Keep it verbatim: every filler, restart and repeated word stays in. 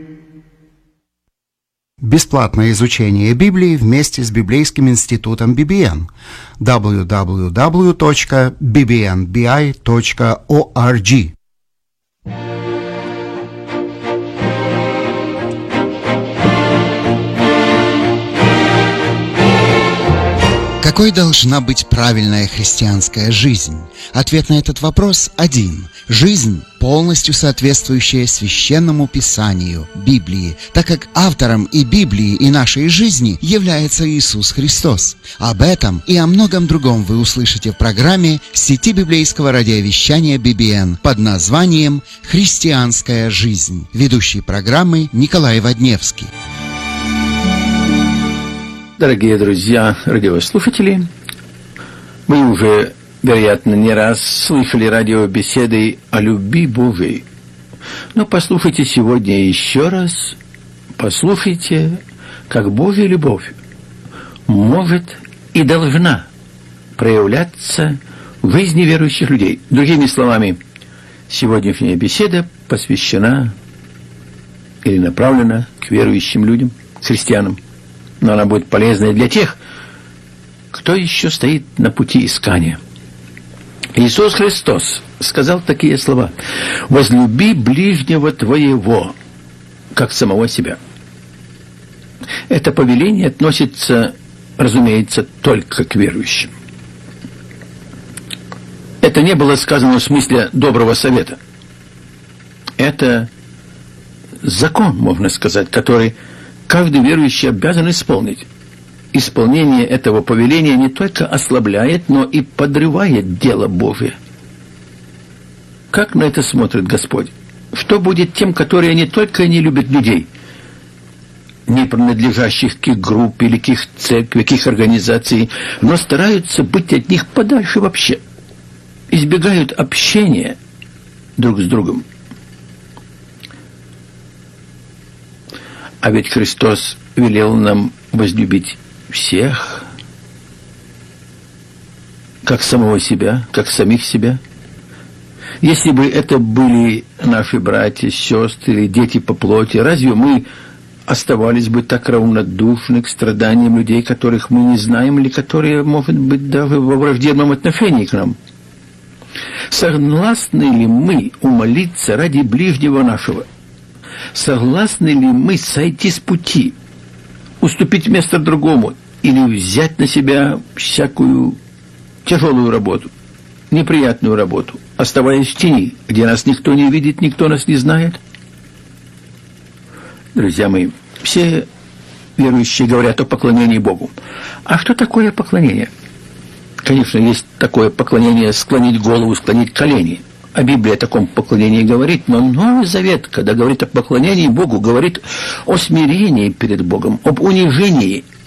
Бесплатное изучение Библии вместе с Библейским институтом би би эн. дабл ю дабл ю дабл ю точка би би эн би ай точка орг. Какой должна быть правильная христианская жизнь? Ответ на этот вопрос один. Жизнь, полностью соответствующая Священному Писанию, Библии, так как автором и Библии, и нашей жизни является Иисус Христос. Об этом и о многом другом вы услышите в программе сети библейского радиовещания би би эн под названием «Христианская жизнь». Ведущий программы Николай Водневский. Дорогие друзья, радиослушатели, мы уже, вероятно, не раз слышали радиобеседы о любви Божией. Но послушайте сегодня еще раз, послушайте, как Божья любовь может и должна проявляться в жизни верующих людей. Другими словами, сегодняшняя беседа посвящена или направлена к верующим людям, к христианам. Но она будет полезной для тех, кто еще стоит на пути искания. Иисус Христос сказал такие слова: «Возлюби ближнего твоего, как самого себя». Это повеление относится, разумеется, только к верующим. Это не было сказано в смысле доброго совета. Это закон, можно сказать, который каждый верующий обязан исполнить. Исполнение этого повеления не только ослабляет, но и подрывает дело Божие. Как на это смотрит Господь? Что будет тем, которые не только не любят людей, не принадлежащих к их группе или к их церкви, к их организации, но стараются быть от них подальше вообще, избегают общения друг с другом? А ведь Христос велел нам возлюбить всех, как самого себя, как самих себя. Если бы это были наши братья, сестры или дети по плоти, разве мы оставались бы так равнодушны к страданиям людей, которых мы не знаем, или которые, может быть, даже во враждебном отношении к нам? Согласны ли мы умолиться ради ближнего нашего? Согласны ли мы сойти с пути, уступить место другому или взять на себя всякую тяжелую работу, неприятную работу, оставаясь в тени, где нас никто не видит, никто нас не знает? Друзья мои, все верующие говорят о поклонении Богу. А что такое поклонение? Конечно, есть такое поклонение — склонить голову, склонить колени. А Библия о таком поклонении говорит, но Новый Завет, когда говорит о поклонении Богу, говорит о смирении перед Богом, об унижении,